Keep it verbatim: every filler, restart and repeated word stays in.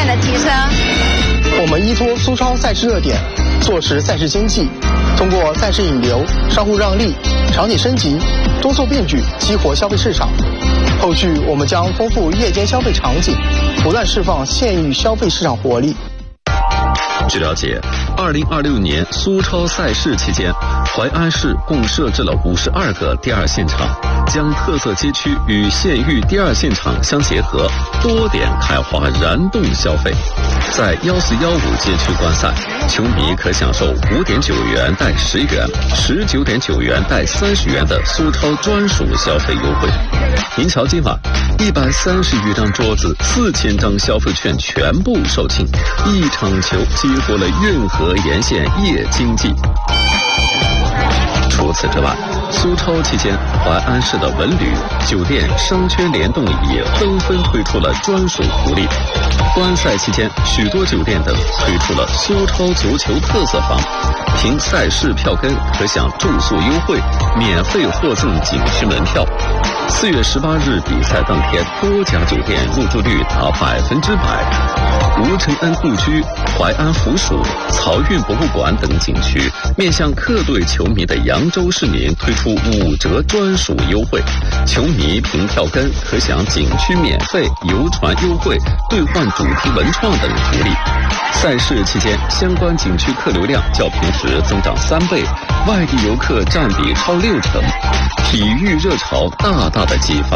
面的提升。 我们依托苏超赛事热点，坐实赛事经济，通过赛事引流、商户让利、场景升级，多做变局，激活消费市场。后续我们将丰富夜间消费场景，不断释放县域消费市场活力。 据了解，二零二六年苏超赛事期间，淮安市共设置了五十二个第二现场，将特色街区与县域第二现场相结合，多点开花，燃动消费。在幺四幺五街区观赛，球迷可享受五点九元带十元、十九点九元带三十元的苏超专属消费优惠。您瞧，今晚一百三十余张桌子，四千张消费券全部售罄，一场球激活了运河沿线夜经济。除此之外，苏超期间，淮安市的文旅、酒店、商圈联动也纷纷推出了专属福利。观赛期间，许多酒店等推出了苏超足球特色房，凭赛事票根可享住宿优惠，免费获赠景区门票。四月十八日比赛当天，多家酒店入住率达百分之百。吴承恩故居、淮安府署、漕运博物馆等景区，面向客队球迷的扬州市民推出五折专属优惠，球迷凭票根可享景区免费、游船优惠、兑换主题文创等福利。赛事期间，相关景区客流量较平时增长三倍，外地游客占比超六成，体育热潮大大的激发